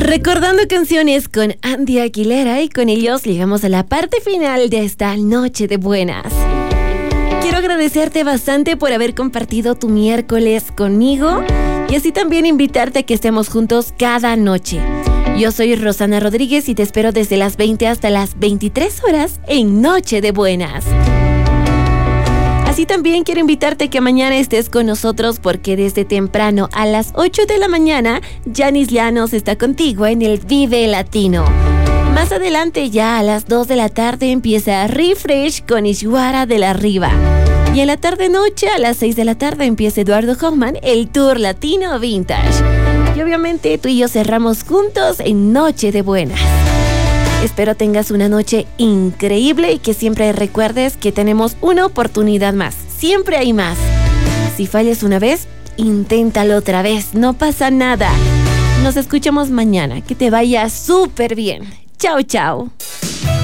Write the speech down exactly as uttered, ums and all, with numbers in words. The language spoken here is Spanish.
Recordando canciones con Andy Aguilera, y con ellos llegamos a la parte final de esta noche de buenas. Quiero agradecerte bastante por haber compartido tu miércoles conmigo y así también invitarte a que estemos juntos cada noche. Yo soy Rosana Rodríguez y te espero desde las veinte hasta las veintitrés horas en Noche de Buenas. Así también quiero invitarte a que mañana estés con nosotros porque desde temprano a las ocho de la mañana Yanis Llanos está contigo en el Vive Latino. Más adelante ya a las dos de la tarde empieza Refresh con Ishwara de la Riva. Y en la tarde noche a las seis de la tarde empieza Eduardo Hoffman el Tour Latino Vintage. Y obviamente tú y yo cerramos juntos en Noche de Buenas. Espero tengas una noche increíble y que siempre recuerdes que tenemos una oportunidad más. Siempre hay más. Si fallas una vez, inténtalo otra vez. No pasa nada. Nos escuchamos mañana. Que te vaya súper bien. Chao, chao.